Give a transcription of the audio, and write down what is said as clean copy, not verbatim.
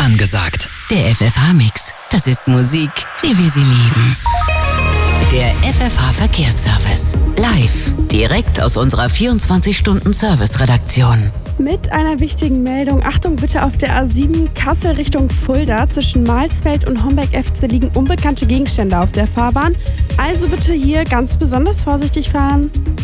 angesagt. Der FFH-Mix, das ist Musik, wie wir sie lieben. Der FFH-Verkehrsservice. Live, direkt aus unserer 24-Stunden-Service-Redaktion. Mit einer wichtigen Meldung. Achtung bitte, auf der A7 Kassel Richtung Fulda zwischen Mahlsfeld und Homberg-Efze liegen unbekannte Gegenstände auf der Fahrbahn. Also bitte hier ganz besonders vorsichtig fahren.